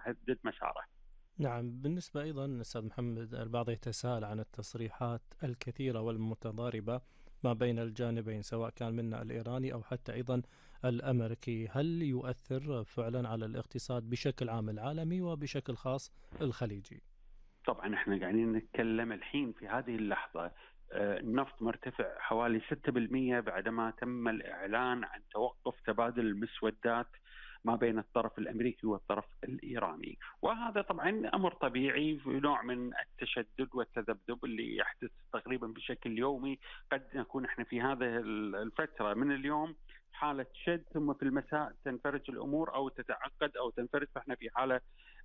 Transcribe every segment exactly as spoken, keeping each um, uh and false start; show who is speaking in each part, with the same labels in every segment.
Speaker 1: ويحدد مساره.
Speaker 2: نعم، بالنسبة أيضا أستاذ محمد، البعض يتساءل عن التصريحات الكثيرة والمتضاربة ما بين الجانبين، سواء كان منا الإيراني أو حتى أيضا الأمريكي. هل يؤثر فعلا على الاقتصاد بشكل عام العالمي وبشكل خاص الخليجي؟
Speaker 1: طبعا احنا قاعدين نتكلم الحين في هذه اللحظة، آه، النفط مرتفع حوالي ستة بالمئة بعدما تم الإعلان عن توقف تبادل المسودات ما بين الطرف الأمريكي والطرف الإيراني. وهذا طبعا أمر طبيعي، في نوع من التشدد والتذبذب اللي يحدث تقريبا بشكل يومي. قد نكون احنا في هذه الفترة من اليوم حالة شد، ثم في المساء تنفرج الأمور أو تتعقد أو تنفرج، فاحنا في حالة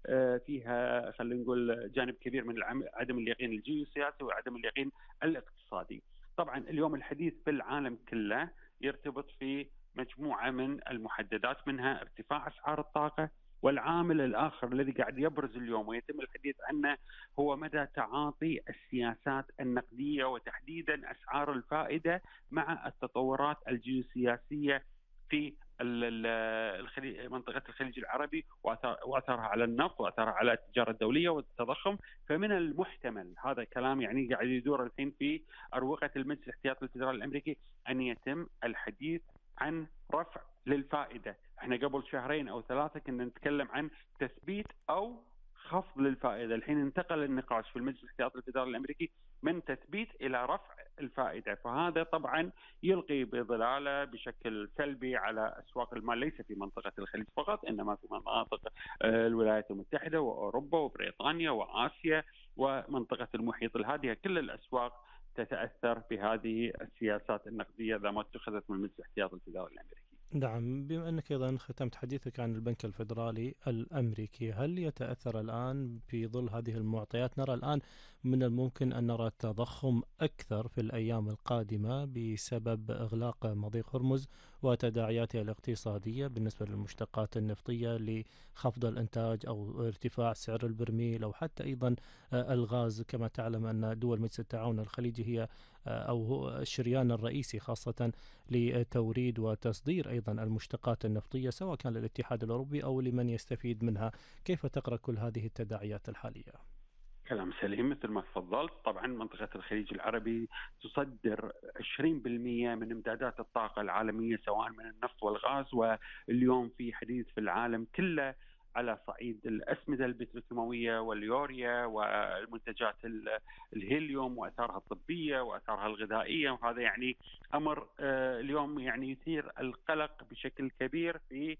Speaker 1: فيها خلينا نقول جانب كبير من عدم اليقين الجيوسياسي وعدم اليقين الاقتصادي. طبعا اليوم الحديث في العالم كله يرتبط في مجموعة من المحددات، منها ارتفاع أسعار الطاقة، والعامل الآخر الذي قاعد يبرز اليوم ويتم الحديث عنه هو مدى تعاطي السياسات النقدية وتحديدا أسعار الفائدة مع التطورات الجيوسياسية في الخليج، منطقة الخليج العربي، وأثرها على النفط وأثرها على التجارة الدولية والتضخم. فمن المحتمل، هذا كلام يعني قاعد يدور الحين في أروقة المجلس الاحتياطي الفيدرالي الأمريكي، أن يتم الحديث عن رفع للفائدة. احنا قبل شهرين أو ثلاثة كنا نتكلم عن تثبيت أو خفض للفائدة، الحين انتقل النقاش في المجلس الاحتياطي الفيدرالي الأمريكي من تثبيت إلى رفع الفائدة. فهذا طبعا يلقي بظلاله بشكل سلبي على أسواق المال، ليس في منطقة الخليج فقط، إنما في مناطق الولايات المتحدة وأوروبا وبريطانيا وآسيا ومنطقة المحيط الهادئة. كل الأسواق تتأثر بهذه السياسات النقدية إذا ما اتخذت من المجلس الاحتياطي الفيدرالي الأمريكي.
Speaker 2: نعم، بما أنك أيضا ختمت حديثك عن البنك الفيدرالي الأمريكي، هل يتأثر الآن في ظل هذه المعطيات؟ نرى الآن من الممكن أن نرى تضخم أكثر في الأيام القادمة بسبب إغلاق مضيق هرمز وتداعياته الاقتصادية بالنسبة للمشتقات النفطية لخفض الإنتاج أو ارتفاع سعر البرميل، أو حتى أيضا الغاز. كما تعلم أن دول مجلس التعاون الخليجي هي أو هو الشريان الرئيسي خاصة لتوريد وتصدير أيضا المشتقات النفطية، سواء كان للاتحاد الأوروبي أو لمن يستفيد منها. كيف تقرأ كل هذه التداعيات الحالية؟
Speaker 1: كلام سليم مثل ما تفضلت. طبعا منطقة الخليج العربي تصدر عشرين بالمئة من امدادات الطاقة العالمية، سواء من النفط والغاز. واليوم في حديث في العالم كله على صعيد الأسمدة البتروكيماوية واليوريا والمنتجات الهيليوم وأثارها الطبية وأثارها الغذائية. وهذا يعني أمر اليوم يعني يثير القلق بشكل كبير في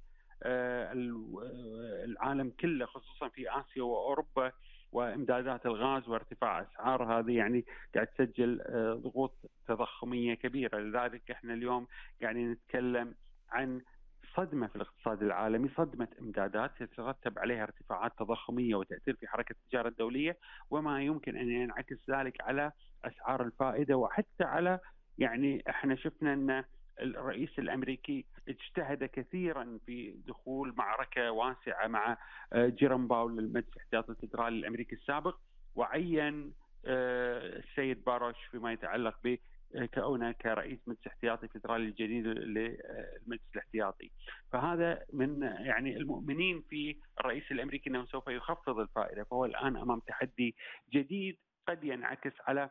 Speaker 1: العالم كله، خصوصا في آسيا وأوروبا. وامدادات الغاز وارتفاع اسعار هذه يعني قاعد تسجل ضغوط تضخميه كبيره. لذلك احنا اليوم قاعدين نتكلم عن صدمه في الاقتصاد العالمي، صدمه امدادات يترتب عليها ارتفاعات تضخميه وتاثير في حركه التجاره الدوليه، وما يمكن ان ينعكس ذلك على اسعار الفائده وحتى على يعني احنا شفنا ان الرئيس الأمريكي اجتهد كثيرا في دخول معركة واسعة مع جيروم باول للمجلس الاحتياطي الفيدرالي الأمريكي السابق، وعين السيد باروش فيما يتعلق ب كونه كرئيس مجلس احتياطي فيدرالي الجديد للمجلس الاحتياطي. فهذا من يعني المؤمنين في الرئيس الأمريكي أنه سوف يخفض الفائدة، فهو الآن أمام تحدي جديد قد ينعكس على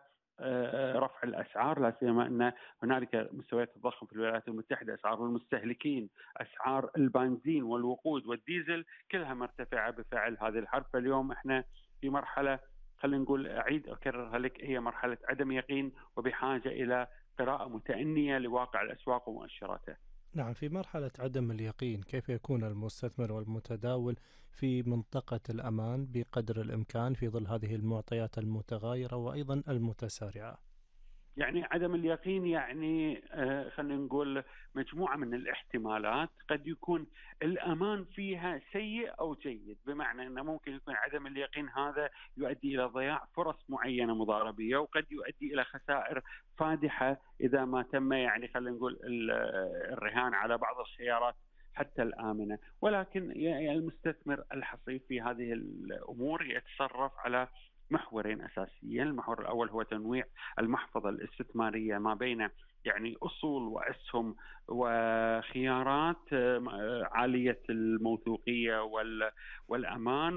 Speaker 1: رفع الأسعار، لا سيما أن هنالك مستويات الضخم في الولايات المتحدة، أسعار المستهلكين، أسعار البنزين والوقود والديزل كلها مرتفعة بفعل هذه الحرب. فاليوم احنا في مرحلة خلينا نقول أعيد أكررها لك، هي مرحلة عدم يقين وبحاجة إلى قراءة متأنية لواقع الأسواق ومؤشراته.
Speaker 2: نعم، في مرحلة عدم اليقين كيف يكون المستثمر والمتداول في منطقة الأمان بقدر الإمكان في ظل هذه المعطيات المتغايرة وأيضا المتسارعة؟
Speaker 1: يعني عدم اليقين يعني آه خلينا نقول مجموعة من الاحتمالات، قد يكون الأمان فيها سيء أو جيد، بمعنى أنه ممكن يكون عدم اليقين هذا يؤدي إلى ضياع فرص معينة مضاربية، وقد يؤدي إلى خسائر فادحة إذا ما تم يعني خلينا نقول الرهان على بعض الخيارات حتى الآمنة. ولكن يعني المستثمر الحصيف في هذه الأمور يتصرف على محورين أساسيين. المحور الأول هو تنويع المحفظة الاستثمارية ما بين يعني أصول وأسهم وخيارات عالية الموثوقية والأمان،